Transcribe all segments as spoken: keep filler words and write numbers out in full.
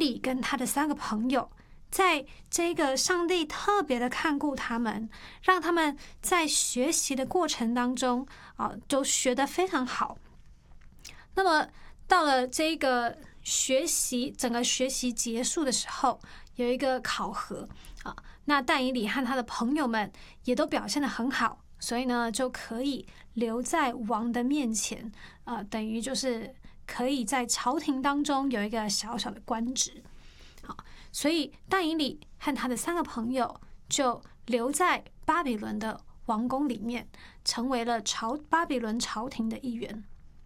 利跟他的三个朋友，在这个上帝特别的看顾他们，让他们在学习的过程当中啊，都学得非常好。那么到了这个学习，整个学习结束的时候，有一个考核啊，那但以理和他的朋友们也都表现得很好，所以呢，就可以留在王的面前，啊，等于就是可以在朝廷当中有一个小小的官职。好，所以但以理和他的三个朋友就留在巴比伦的王宫里面，成为了朝巴比伦朝廷的一员。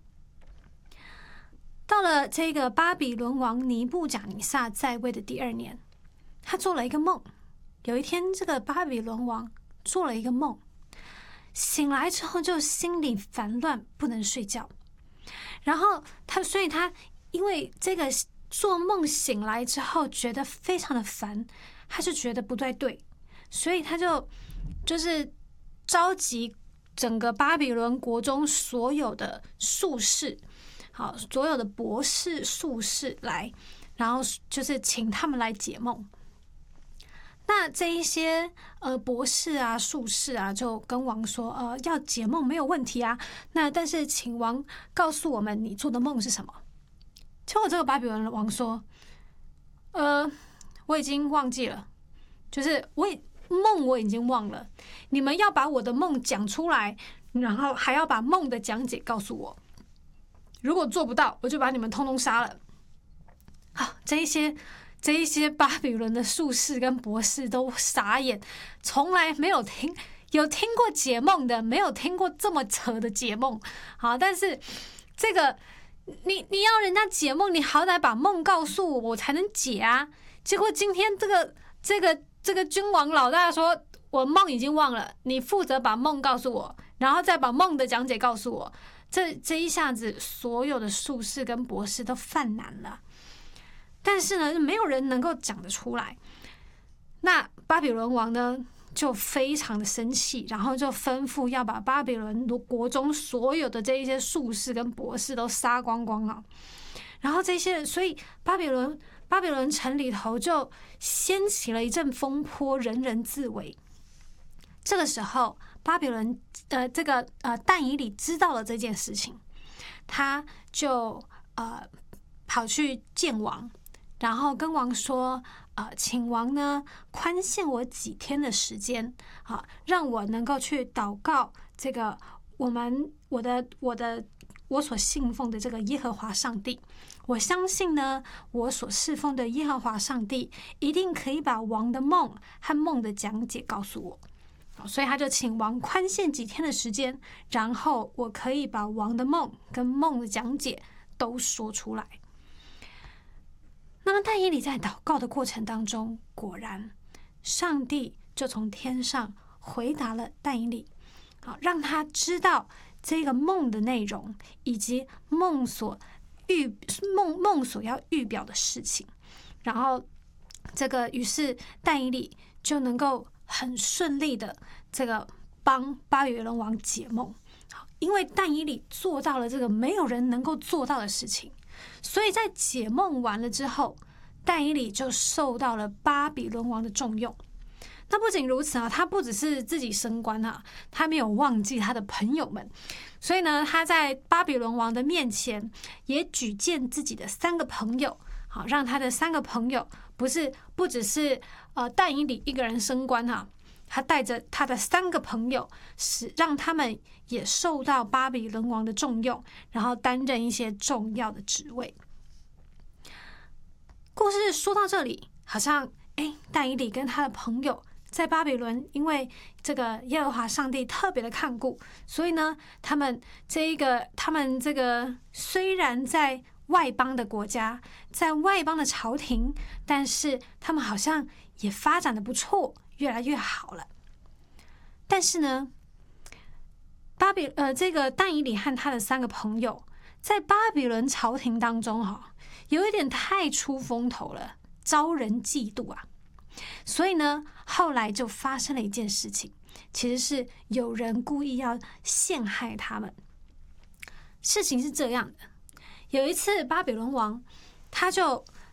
到了这个巴比伦王尼布甲尼撒在位的第二年，他做了一个梦。有一天，这个巴比伦王做了一个梦，醒来之后就心里烦乱，不能睡觉。然后他，所以他因为这个做梦醒来之后觉得非常的烦，他就觉得不对对，所以他就就是召集整个巴比伦国中所有的术士。好，所有的博士、术士来，然后就是请他们来解梦。那这一些呃博士啊、术士啊，就跟王说，呃，要解梦没有问题啊。那但是请王告诉我们你做的梦是什么。结果这个巴比伦王说，呃，我已经忘记了，就是我梦我已经忘了，你们要把我的梦讲出来，然后还要把梦的讲解告诉我。如果做不到，我就把你们通通杀了。好，这一些这一些巴比伦的术士跟博士都傻眼，从来没有听有听过解梦的，没有听过这么扯的解梦。好，但是这个你你要人家解梦，你好歹把梦告诉我，我才能解啊。结果今天这个这个这个君王老大说，我梦已经忘了，你负责把梦告诉我，然后再把梦的讲解告诉我。这这一下子，所有的术士跟博士都犯难了，但是呢，没有人能够讲得出来。那巴比伦王呢，就非常的生气，然后就吩咐要把巴比伦国中所有的这一些术士跟博士都杀光光了。然后这些人，所以巴比伦巴比伦城里头就掀起了一阵风波，人人自危。这个时候，巴比伦呃这个呃但以理知道了这件事情，他就呃跑去见王，然后跟王说，呃，请王呢宽限我几天的时间，啊，让我能够去祷告这个我们我的我的我所信奉的这个耶和华上帝。我相信呢，我所侍奉的耶和华上帝一定可以把王的梦和梦的讲解告诉我。所以他就请王宽限几天的时间，然后我可以把王的梦跟梦的讲解都说出来。那么但以理在祷告的过程当中，果然上帝就从天上回答了但以理，好，让他知道这个梦的内容以及梦所预梦梦所要预表的事情。然后这个于是但以理就能够很顺利的这个帮巴比伦王解梦，因为但以理做到了这个没有人能够做到的事情，所以在解梦完了之后，但以理就受到了巴比伦王的重用。那不仅如此啊，他不只是自己升官啊，他没有忘记他的朋友们，所以呢，他在巴比伦王的面前也举荐自己的三个朋友，好，让他的三个朋友不是不只是呃但以理一个人升官哈、啊，他带着他的三个朋友，使让他们也受到巴比伦王的重用，然后担任一些重要的职位。故事说到这里，好像哎，但以理跟他的朋友在巴比伦，因为这个耶和华上帝特别的看顾，所以呢，他们这一个他们这个虽然在外邦的国家，在外邦的朝廷，但是他们好像也发展的不错，越来越好了。但是呢，巴比呃这个但以理和他的三个朋友在巴比伦朝廷当中哈、哦，有一点太出风头了，招人嫉妒啊。所以呢，后来就发生了一件事情，其实是有人故意要陷害他们。事情是这样的，有一次巴比伦王他就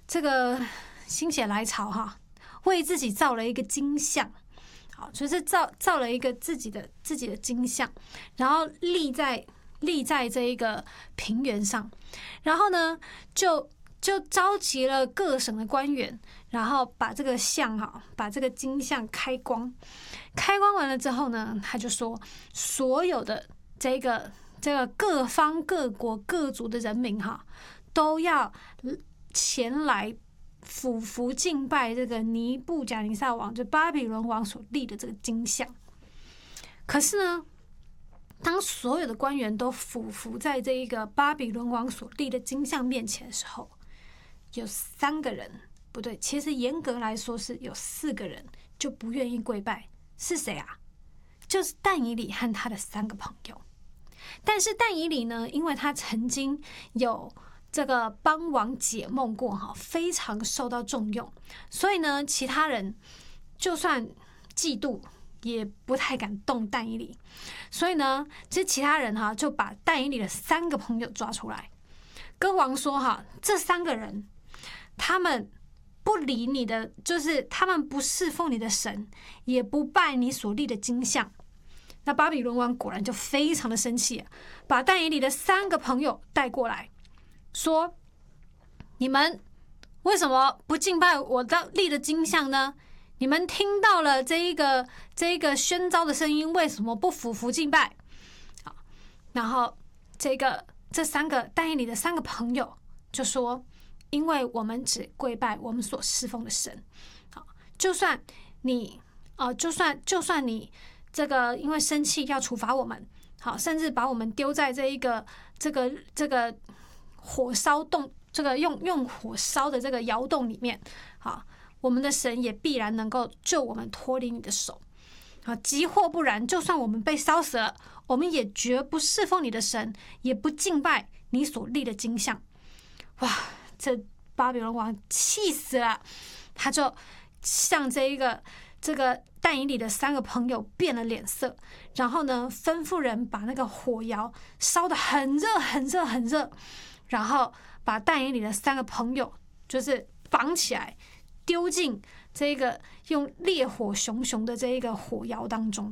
这个心血来潮哈，为自己造了一个金像，好，就是造造了一个自己的自己的金像，然后立在立在这一个平原上，然后呢，就就召集了各省的官员，然后把这个像哈，把这个金像开光，开光完了之后呢，他就说，所有的这个这个各方各国各族的人民哈，都要前来俯伏敬拜这个尼布甲尼撒王，就巴比伦王所立的这个金像。可是呢，当所有的官员都俯伏在这一个巴比伦王所立的金像面前的时候，有三个人，不对，其实严格来说是有四个人就不愿意跪拜。是谁啊？就是但以理和他的三个朋友。但是但以理呢，因为他曾经有这个帮王解梦过哈，非常受到重用，所以呢，其他人就算嫉妒也不太敢动但以理。所以呢，这其他人哈就把但以理的三个朋友抓出来，跟王说哈，这三个人他们不理你的，就是他们不侍奉你的神，也不拜你所立的金像。那巴比伦王果然就非常的生气，把但以理的三个朋友带过来，说：你们为什么不敬拜我立的金像呢？你们听到了这一个这一个宣召的声音，为什么不俯伏敬拜？好，然后这个这三个但以理的三个朋友就说：因为我们只跪拜我们所侍奉的神。好，就算你呃，就算就算你这个因为生气要处罚我们，好，甚至把我们丢在这一个这个这个火烧洞，这个用用火烧的这个窑洞里面，好，我们的神也必然能够救我们脱离你的手。啊，即或不然，就算我们被烧死了，我们也绝不侍奉你的神，也不敬拜你所立的金像。哇！这巴比伦王气死了，他就向这一个这个但以理的三个朋友变了脸色，然后呢，吩咐人把那个火窑烧得很热很热很热，然后把但以理的三个朋友就是绑起来，丢进这个用烈火熊熊的这一个火窑当中。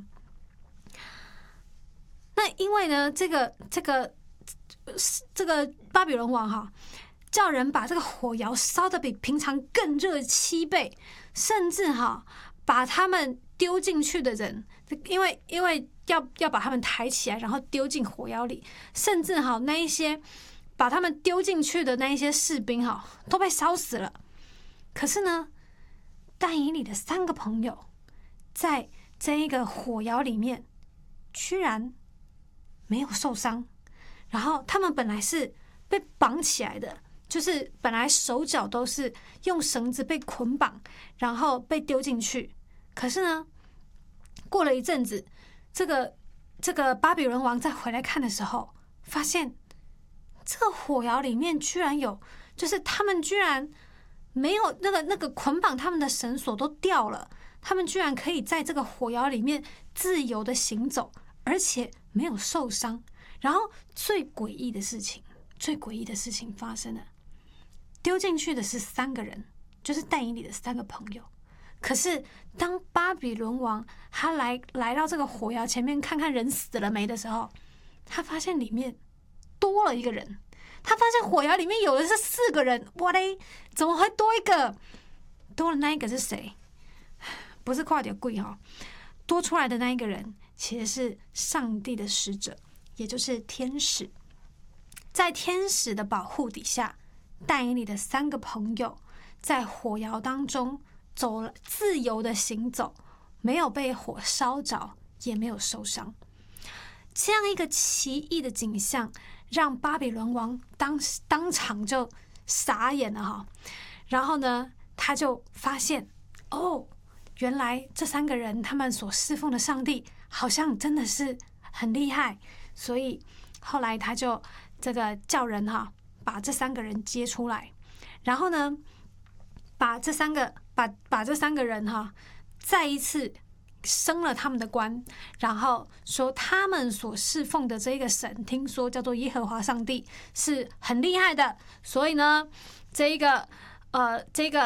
那因为呢，这个这个这个巴比伦王哈，叫人把这个火窑烧得比平常更热七倍，甚至哈把他们丢进去的人，因为因为要要把他们抬起来，然后丢进火窑里，甚至哈那一些把他们丢进去的那一些士兵哈都被烧死了。可是呢，但以理的三个朋友在这一个火窑里面居然没有受伤，然后他们本来是被绑起来的，就是本来手脚都是用绳子被捆绑，然后被丢进去。可是呢，过了一阵子，这个这个巴比伦王再回来看的时候，发现这个火窑里面居然有，就是他们居然没有那个那个捆绑他们的绳索都掉了，他们居然可以在这个火窑里面自由的行走，而且没有受伤。然后最诡异的事情，最诡异的事情发生了，丢进去的是三个人，就是但以理的三个朋友。可是当巴比伦王他来来到这个火窑前面看看人死了没的时候，他发现里面多了一个人。他发现火窑里面有的是四个人，哇嘞，怎么会多一个？多了那一个是谁？不是快点贵哈，多出来的那一个人其实是上帝的使者，也就是天使。在天使的保护底下，但以理的三个朋友在火窑当中走了，自由的行走，没有被火烧着，也没有受伤。这样一个奇异的景象，让巴比伦王当当场就傻眼了哈。然后呢，他就发现，哦，原来这三个人他们所侍奉的上帝好像真的是很厉害，所以后来他就这个叫人哈，把这三个人接出来，然后呢，把这三个把把这三个人哈，再一次升了他们的官，然后说他们所侍奉的这个神，听说叫做耶和华上帝，是很厉害的，所以呢，这一个呃，这个